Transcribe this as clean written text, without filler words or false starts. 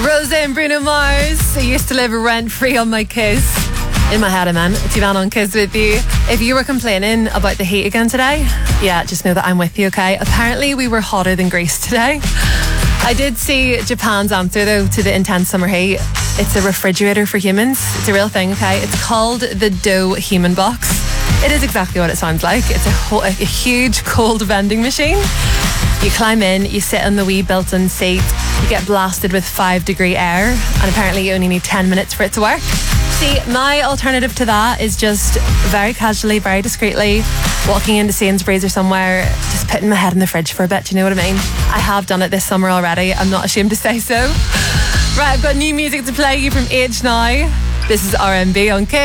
Rosa and Bruno Mars. I used to live rent-free on my Kiss. In my head, I meant. It's Yvonne on Kiss with you. If you were complaining about the heat again today, yeah, just know that I'm with you, okay? Apparently, we were hotter than Greece today. I did see Japan's answer, though, to the intense summer heat. It's a refrigerator for humans. It's a real thing, okay? It's called the Dough Human Box. It is exactly what it sounds like. It's a huge cold vending machine. You climb in, you sit on the wee built-in seat, you get blasted with 5-degree air, and apparently you only need 10 minutes for it to work. See, my alternative to that is just very casually, very discreetly walking into Sainsbury's or somewhere, just putting my head in the fridge for a bit, do you know what I mean? I have done it this summer already, I'm not ashamed to say so. Right, I've got new music to play you from Age Now. This is R&B on Kiss.